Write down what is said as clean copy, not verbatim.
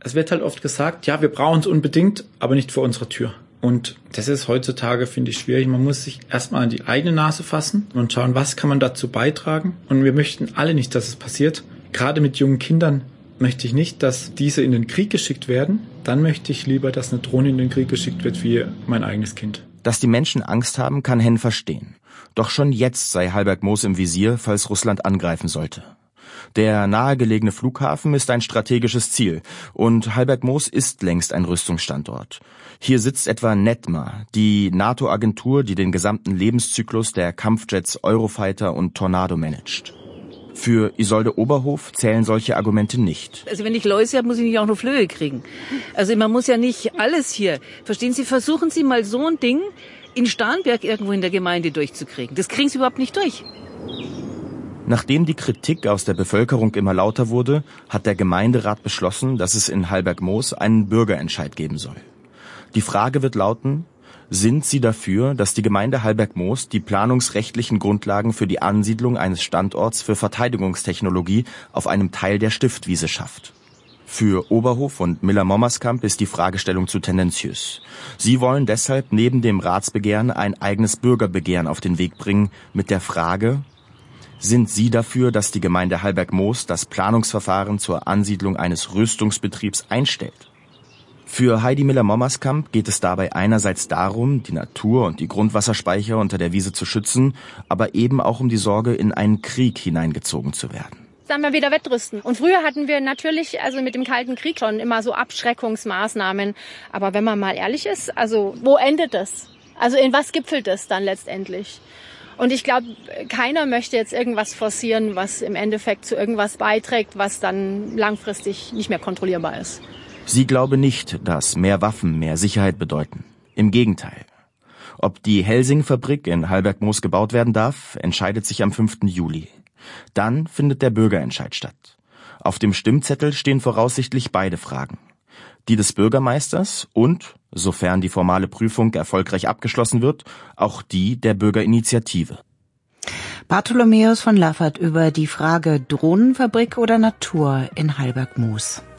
Es wird halt oft gesagt, ja, wir brauchen es unbedingt, aber nicht vor unserer Tür. Und das ist heutzutage, finde ich, schwierig. Man muss sich erstmal an die eigene Nase fassen und schauen, was kann man dazu beitragen. Und wir möchten alle nicht, dass es passiert. Gerade mit jungen Kindern möchte ich nicht, dass diese in den Krieg geschickt werden. Dann möchte ich lieber, dass eine Drohne in den Krieg geschickt wird wie mein eigenes Kind. Dass die Menschen Angst haben, kann Henn verstehen. Doch schon jetzt sei Halberg-Moos im Visier, falls Russland angreifen sollte. Der nahegelegene Flughafen ist ein strategisches Ziel und Halberg-Moos ist längst ein Rüstungsstandort. Hier sitzt etwa Netma, die NATO-Agentur, die den gesamten Lebenszyklus der Kampfjets Eurofighter und Tornado managt. Für Isolde Oberhof zählen solche Argumente nicht. Also wenn ich Läuse habe, muss ich nicht auch noch Flöhe kriegen. Also man muss ja nicht alles hier. Verstehen Sie, versuchen Sie mal so ein Ding in Starnberg irgendwo in der Gemeinde durchzukriegen. Das kriegen Sie überhaupt nicht durch. Nachdem die Kritik aus der Bevölkerung immer lauter wurde, hat der Gemeinderat beschlossen, dass es in Halberg-Moos einen Bürgerentscheid geben soll. Die Frage wird lauten: Sind Sie dafür, dass die Gemeinde Halberg-Moos die planungsrechtlichen Grundlagen für die Ansiedlung eines Standorts für Verteidigungstechnologie auf einem Teil der Stiftwiese schafft? Für Oberhof und Müller-Mommerskamp ist die Fragestellung zu tendenziös. Sie wollen deshalb neben dem Ratsbegehren ein eigenes Bürgerbegehren auf den Weg bringen mit der Frage: Sind Sie dafür, dass die Gemeinde Halberg-Moos das Planungsverfahren zur Ansiedlung eines Rüstungsbetriebs einstellt? Für Heidi Müller-Mommerskamp geht es dabei einerseits darum, die Natur und die Grundwasserspeicher unter der Wiese zu schützen, aber eben auch um die Sorge, in einen Krieg hineingezogen zu werden. Dann mal wieder wettrüsten. Und früher hatten wir natürlich mit dem Kalten Krieg schon immer so Abschreckungsmaßnahmen. Aber wenn man mal ehrlich ist, wo endet das? Also in was gipfelt das dann letztendlich? Und ich glaube, keiner möchte jetzt irgendwas forcieren, was im Endeffekt zu irgendwas beiträgt, was dann langfristig nicht mehr kontrollierbar ist. Sie glaube nicht, dass mehr Waffen mehr Sicherheit bedeuten. Im Gegenteil. Ob die Helsing-Fabrik in Halberg-Moos gebaut werden darf, entscheidet sich am 5. Juli. Dann findet der Bürgerentscheid statt. Auf dem Stimmzettel stehen voraussichtlich beide Fragen. Die des Bürgermeisters und, sofern die formale Prüfung erfolgreich abgeschlossen wird, auch die der Bürgerinitiative. Bartholomäus von Laffert über die Frage Drohnenfabrik oder Natur in Halberg-Moos.